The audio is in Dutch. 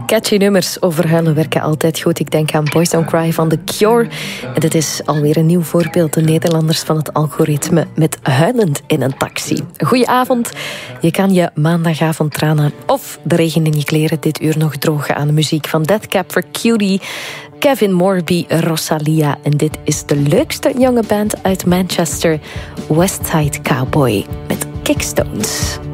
Catchy nummers over huilen werken altijd goed. Ik denk aan Boys Don't Cry van The Cure. En dit is alweer een nieuw voorbeeld. De Nederlanders van het algoritme met huilend in een taxi. Goedenavond. Je kan je maandagavond tranen of de regen in je kleren dit uur nog drogen aan de muziek van Death Cab for Cutie, Kevin Morby, Rosalia. En dit is de leukste jonge band uit Manchester, Westside Cowboy met Kickstones.